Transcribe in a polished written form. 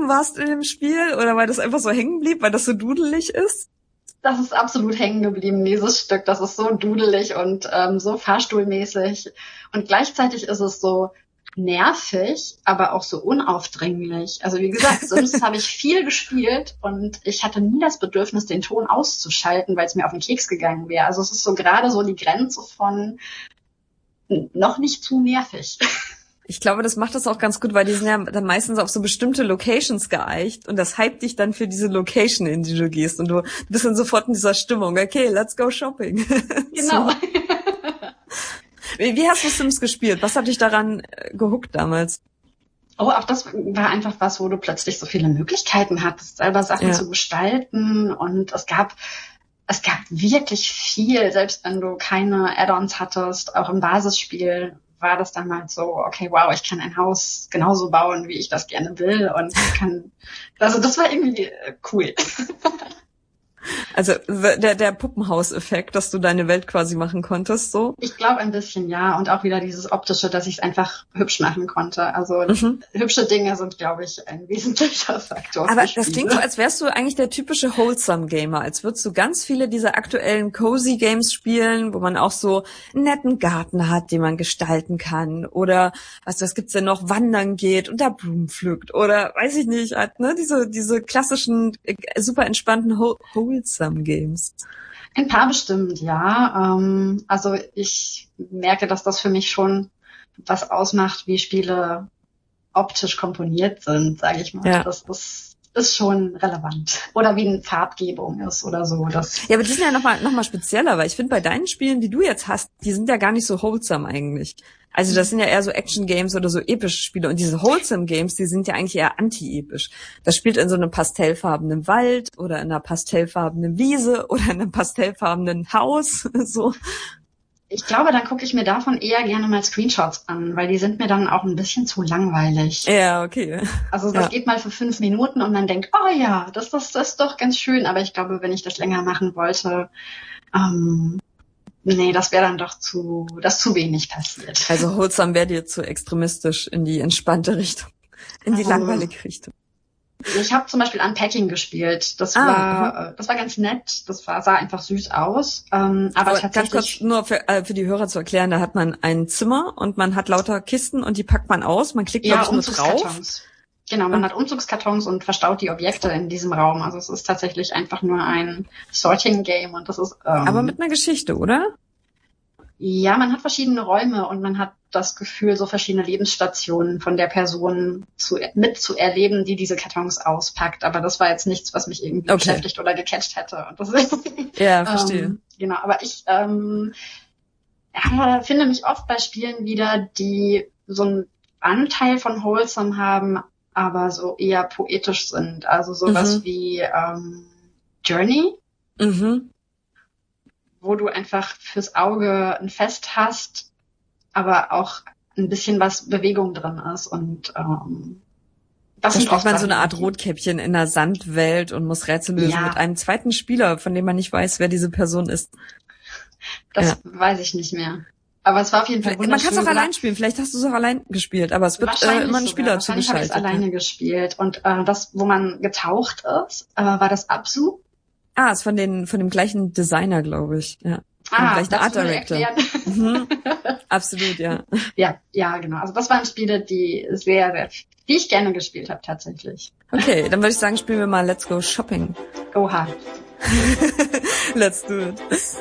shoppen warst in dem Spiel oder weil das einfach so hängen blieb, weil das so dudelig ist? Das ist absolut hängen geblieben, dieses Stück. Das ist so dudelig und so fahrstuhlmäßig. Und gleichzeitig ist es so nervig, aber auch so unaufdringlich. Also wie gesagt, Sims habe ich viel gespielt und ich hatte nie das Bedürfnis, den Ton auszuschalten, weil es mir auf den Keks gegangen wäre. Also es ist so gerade so die Grenze von noch nicht zu nervig. Ich glaube, das macht das auch ganz gut, weil die sind ja dann meistens auf so bestimmte Locations geeicht und das hypt dich dann für diese Location, in die du gehst und du bist dann sofort in dieser Stimmung. Okay, let's go shopping. Genau. So. Wie hast du Sims gespielt? Was hat dich daran gehuckt damals? Oh, auch das war einfach was, wo du plötzlich so viele Möglichkeiten hattest, selber Sachen zu gestalten und es gab wirklich viel, selbst wenn du keine Add-ons hattest, auch im Basisspiel war das damals so, okay, wow, ich kann ein Haus genauso bauen, wie ich das gerne will und also das war irgendwie cool. Also der Puppenhaus-Effekt, dass du deine Welt quasi machen konntest, so? Ich glaube ein bisschen, ja. Und auch wieder dieses Optische, dass ich es einfach hübsch machen konnte. Also hübsche Dinge sind, glaube ich, ein wesentlicher Faktor. Aber das klingt so, als wärst du eigentlich der typische Wholesome-Gamer. Als würdest du ganz viele dieser aktuellen Cozy-Games spielen, wo man auch so einen netten Garten hat, den man gestalten kann. Oder, was gibt's denn noch, wandern geht und da Blumen pflückt. Oder, weiß ich nicht, halt, ne, diese klassischen, super entspannten Wholesome-Games. Ein paar bestimmt, ja. Also ich merke, dass das für mich schon was ausmacht, wie Spiele optisch komponiert sind, sage ich mal. Ja. Das ist schon relevant. Oder wie eine Farbgebung ist oder so. Ja, aber die sind ja noch mal spezieller, weil ich finde, bei deinen Spielen, die du jetzt hast, die sind ja gar nicht so wholesome eigentlich. Also das sind ja eher so Action-Games oder so epische Spiele. Und diese Wholesome-Games, die sind ja eigentlich eher anti-episch. Das spielt in so einem pastellfarbenen Wald oder in einer pastellfarbenen Wiese oder in einem pastellfarbenen Haus. So. Ich glaube, dann gucke ich mir davon eher gerne mal Screenshots an, weil die sind mir dann auch ein bisschen zu langweilig. Ja, okay. Also das geht mal für 5 Minuten und man denkt, oh ja, das ist doch ganz schön. Aber ich glaube, wenn ich das länger machen wollte, nee, das wäre dann doch zu wenig passiert. Also Wholesome wäre dir zu extremistisch in die entspannte Richtung, in die langweilige Richtung. Ich habe zum Beispiel Unpacking gespielt. Das war ganz nett. Das sah einfach süß aus. Aber tatsächlich, ganz kurz nur für die Hörer zu erklären, da hat man ein Zimmer und man hat lauter Kisten und die packt man aus. Man klickt, glaube ich, nur drauf. Genau, man hat Umzugskartons und verstaut die Objekte in diesem Raum. Also es ist tatsächlich einfach nur ein Sorting-Game und das ist... aber mit einer Geschichte, oder? Ja, man hat verschiedene Räume und man hat das Gefühl, so verschiedene Lebensstationen von der Person mitzuerleben, die diese Kartons auspackt. Aber das war jetzt nichts, was mich irgendwie beschäftigt oder gecatcht hätte. Und das ist, ja, verstehe. Genau, aber ich finde mich oft bei Spielen wieder, die so einen Anteil von Wholesome haben, aber so eher poetisch sind. Also sowas wie Journey. Wo du einfach fürs Auge ein Fest hast, aber auch ein bisschen was Bewegung drin ist und da spielt man so eine Art Rotkäppchen in einer Sandwelt und muss Rätsel lösen mit einem zweiten Spieler, von dem man nicht weiß, wer diese Person ist. Das weiß ich nicht mehr. Aber es war auf jeden Fall wunderschön. Man kann es auch allein spielen. Vielleicht hast du es auch allein gespielt, aber es wird immer ein Spieler zugeschaltet. Wahrscheinlich habe ich es alleine gespielt. Und das, wo man getaucht ist, war das Absu. Ist von dem gleichen Designer, glaube ich. Ja. Vom gleichen Art Director. Absolut, ja. Ja, genau. Also das waren Spiele, die ich gerne gespielt habe, tatsächlich. Okay, dann würde ich sagen, spielen wir mal Let's Go Shopping. Go hard. Let's do it.